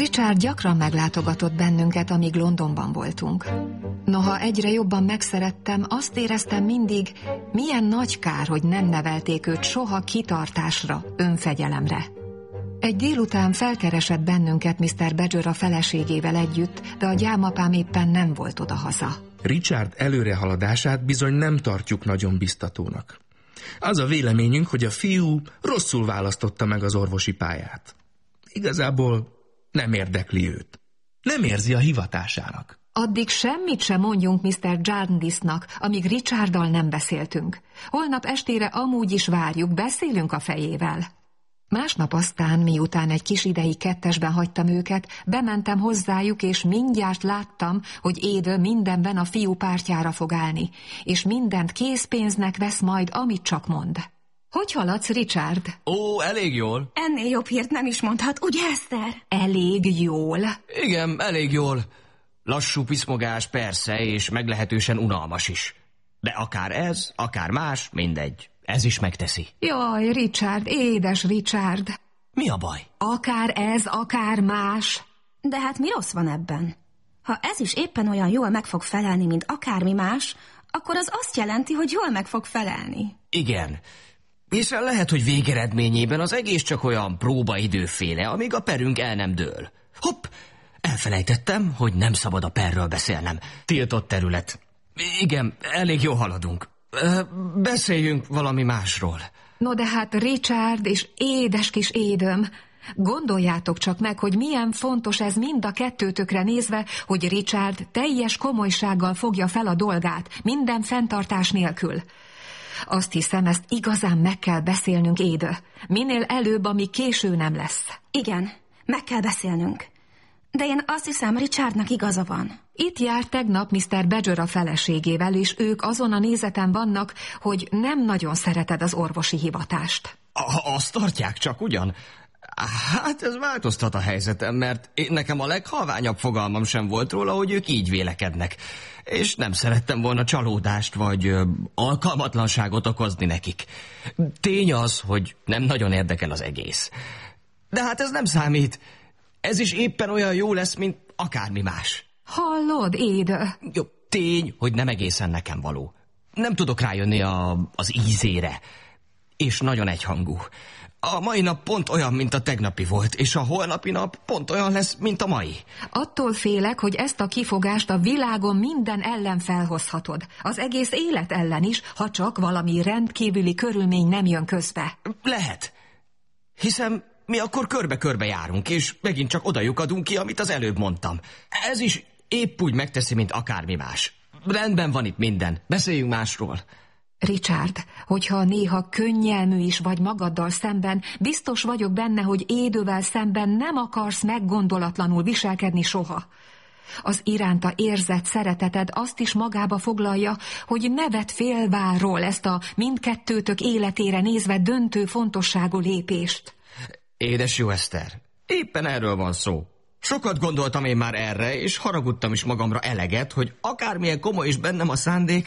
Richard gyakran meglátogatott bennünket, amíg Londonban voltunk. Noha egyre jobban megszerettem, azt éreztem mindig, milyen nagy kár, hogy nem nevelték őt soha kitartásra, önfegyelemre. Egy délután felkeresett bennünket Mr. Badger a feleségével együtt, de a gyámapám éppen nem volt odahaza. Richard előrehaladását bizony nem tartjuk nagyon biztatónak. Az a véleményünk, hogy a fiú rosszul választotta meg az orvosi pályát. Igazából nem érdekli őt. Nem érzi a hivatásának. Addig semmit sem mondjunk Mr. Jarndyce-nak, amíg Richarddal nem beszéltünk. Holnap estére amúgy is várjuk, beszélünk a fejével. Másnap aztán, miután egy kis ideig kettesben hagytam őket, bementem hozzájuk, és mindjárt láttam, hogy Édő mindenben a fiú pártjára fog állni, és mindent készpénznek vesz majd, amit csak mond. Hogy haladsz, Richard? Ó, elég jól. Ennél jobb hírt nem is mondhat, ugye, Eszter? Elég jól? Igen, elég jól. Lassú piszmogás, persze, és meglehetősen unalmas is. De akár ez, akár más, mindegy. Ez is megteszi. Jaj, Richard, édes Richard. Mi a baj? Akár ez, akár más. De hát mi rossz van ebben? Ha ez is éppen olyan jól meg fog felelni, mint akármi más, akkor az azt jelenti, hogy jól meg fog felelni. Igen. Hiszen lehet, hogy végeredményében az egész csak olyan próbaidőféle, amíg a perünk el nem dől. Hopp! Elfelejtettem, hogy nem szabad a perről beszélnem. Tiltott terület. Igen, elég jól haladunk. Beszéljünk valami másról. No de hát Richard és édes kis Édöm, gondoljátok csak meg, hogy milyen fontos ez mind a kettőtökre nézve, hogy Richard teljes komolysággal fogja fel a dolgát, minden fenntartás nélkül. Azt hiszem, ezt igazán meg kell beszélnünk, Édő. Minél előbb, ami késő nem lesz. Igen, meg kell beszélnünk. De én azt hiszem, Richardnak igaza van. Itt járt tegnap Mr. Badger a feleségével, és ők azon a nézeten vannak, hogy nem nagyon szereted az orvosi hivatást. Azt tartják csak ugyan? Hát ez változtat a helyzetem, mert nekem a leghalványabb fogalmam sem volt róla, hogy ők így vélekednek. És nem szerettem volna csalódást vagy alkalmatlanságot okozni nekik. Tény az, hogy nem nagyon érdekel az egész. De hát ez nem számít. Ez is éppen olyan jó lesz, mint akármi más. Hallod, Édő? Jó, tény, hogy nem egészen nekem való. Nem tudok rájönni az ízére. És nagyon egyhangú. A mai nap pont olyan, mint a tegnapi volt, és a holnapi nap pont olyan lesz, mint a mai. Attól félek, hogy ezt a kifogást a világon minden ellen felhozhatod. Az egész élet ellen is, ha csak valami rendkívüli körülmény nem jön közbe. Lehet. Hiszen mi akkor körbe-körbe járunk, és megint csak oda lyukadunk ki, amit az előbb mondtam. Ez is épp úgy megteszi, mint akármi más. Rendben van itt minden. Beszéljünk másról. Richard, hogyha néha könnyelmű is vagy magaddal szemben, biztos vagyok benne, hogy Édővel szemben nem akarsz meggondolatlanul viselkedni soha. Az iránta érzett szereteted azt is magába foglalja, hogy ne vedd félváról ezt a mindkettőtök életére nézve döntő fontosságú lépést. Édes jó Eszter, éppen erről van szó. Sokat gondoltam én már erre, és haragudtam is magamra eleget, hogy akármilyen komoly is bennem a szándék,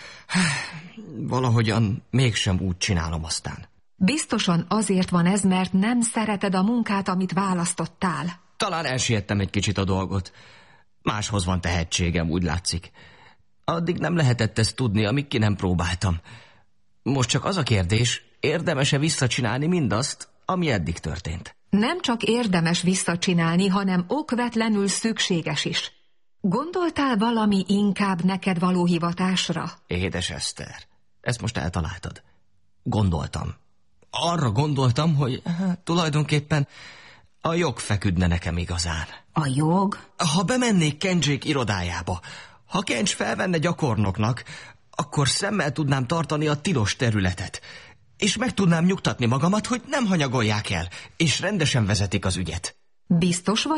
valahogyan mégsem úgy csinálom aztán. Biztosan azért van ez, mert nem szereted a munkát, amit választottál. Talán elsiettem egy kicsit a dolgot. Máshoz van tehetségem, úgy látszik. Addig nem lehetett ezt tudni, amíg ki nem próbáltam. Most csak az a kérdés, érdemes-e visszacsinálni mindazt, ami eddig történt? Nem csak érdemes visszacsinálni, hanem okvetlenül szükséges is. Gondoltál valami inkább neked való hivatásra? Édes Eszter, ezt most eltaláltad. Gondoltam. Arra gondoltam, hogy tulajdonképpen a jog feküdne nekem igazán. A jog? Ha bemennék Kenjék irodájába, ha Kenj felvenne gyakornoknak, akkor szemmel tudnám tartani a tilos területet, és meg tudnám nyugtatni magamat, hogy nem hanyagolják el, és rendesen vezetik az ügyet. Biztos vagy